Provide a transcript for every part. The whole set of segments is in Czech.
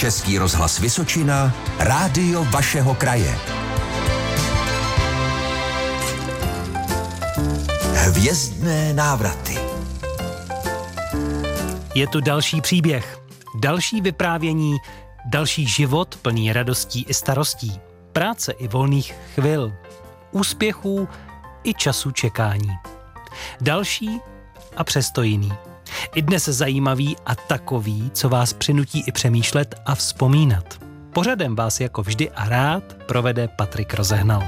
Český rozhlas Vysočina, rádio vašeho kraje. Hvězdné návraty. Je tu další příběh, další vyprávění, další život plný radostí i starostí, práce i volných chvil, úspěchů i času čekání. Další a přesto jiný. I dnes zajímavý a takový, co vás přinutí i přemýšlet a vzpomínat. Pořadem vás jako vždy a rád provede Patrik Rozehnal.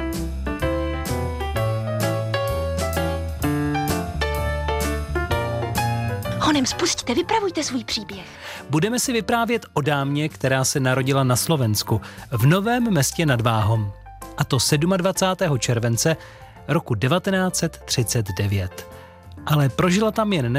Honem, spustíte, vypravujte svůj příběh. Budeme si vyprávět o dámě, která se narodila na Slovensku, v Novém Městě nad Váhom. A to 27. července roku 1939. Ale prožila tam jen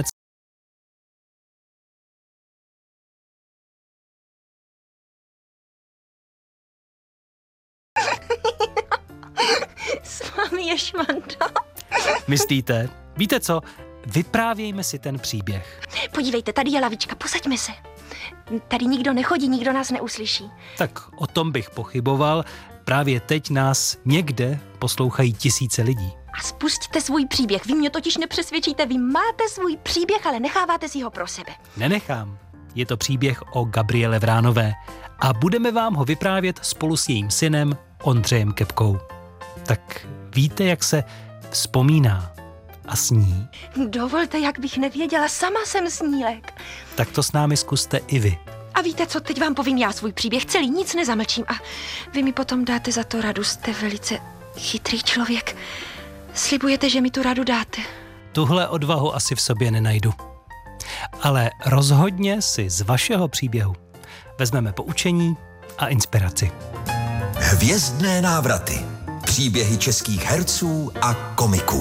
S vámi je švanda. Myslíte? Víte co? Vyprávějme si ten příběh. Podívejte, tady je lavička, posaďme se. Tady nikdo nechodí, nikdo nás neuslyší. Tak o tom bych pochyboval. Právě teď nás někde poslouchají tisíce lidí. A spustíte svůj příběh. Vy mě totiž nepřesvědčíte, vy máte svůj příběh, ale necháváte si ho pro sebe. Nenechám. Je to příběh o Gabriele Vránové a budeme vám ho vyprávět spolu s jejím synem Ondřejem Kepkou. Tak víte, jak se vzpomíná a sní? Dovolte, jak bych nevěděla, sama jsem snílek. Tak to s námi zkuste i vy. A víte co, teď vám povím já svůj příběh celý, nic nezamlčím a vy mi potom dáte za to radu, jste velice chytrý člověk. Slibujete, že mi tu radu dáte? Tuhle odvahu asi v sobě nenajdu. Ale rozhodně si z vašeho příběhu vezmeme poučení a inspiraci. Hvězdné návraty. Příběhy českých herců a komiků.